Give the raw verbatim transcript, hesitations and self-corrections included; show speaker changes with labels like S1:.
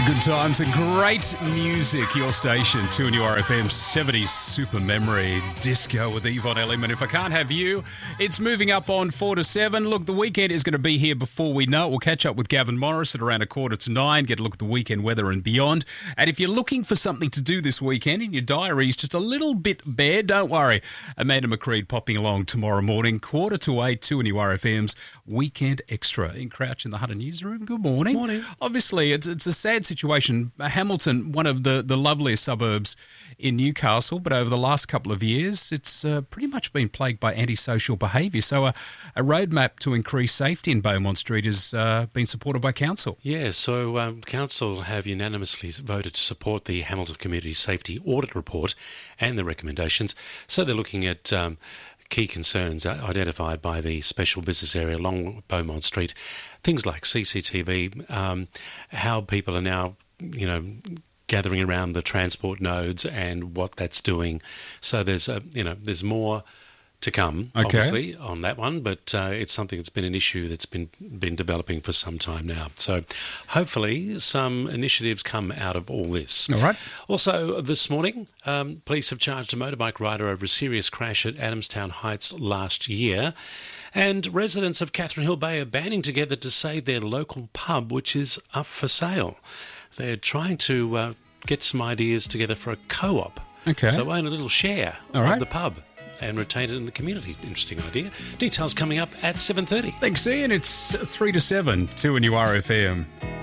S1: good times and great music. Your station, two N U R F M, seventies Super Memory Disco with Yvonne Elliman. If I can't have you, it's moving up on four to seven. Look, the weekend is going to be here before we know it. We'll catch up with Gavin Morris at around a quarter to nine, get a look at the weekend weather and beyond. And if you're looking for something to do this weekend and your diary is just a little bit bare, don't worry. Amanda McCreed popping along tomorrow morning, quarter to eight, two N U R F M's Weekend Extra in Crouch in the Hunter newsroom. Good morning.
S2: Morning.
S1: Obviously, it's it's a sad situation. Hamilton, one of the, the loveliest suburbs in Newcastle, but over the last couple of years, it's uh, pretty much been plagued by antisocial behaviour. So a, a roadmap to increase safety in Beaumont Street has uh, been supported by Council.
S2: Yeah, so um, Council have unanimously voted to support the Hamilton Community Safety Audit Report and the recommendations. So they're looking at Um, key concerns identified by the special business area along Beaumont Street, things like C C T V, um, how people are now, you know, gathering around the transport nodes and what that's doing. So there's a, you know, there's more to come,
S1: okay,
S2: obviously, on that one, but uh, it's something that's been an issue that's been been developing for some time now. So hopefully some initiatives come out of all this.
S1: All right.
S2: Also, this morning, um, police have charged a motorbike rider over a serious crash at Adamstown Heights last year, and residents of Catherine Hill Bay are banding together to save their local pub, which is up for sale. They're trying to uh, get some ideas together for a co-op.
S1: Okay.
S2: So own a little share
S1: All
S2: of
S1: right.
S2: the pub and retain it in the community. Interesting idea. Details coming up at seven thirty.
S1: Thanks, Ian. It's three to seven, two N U R F M.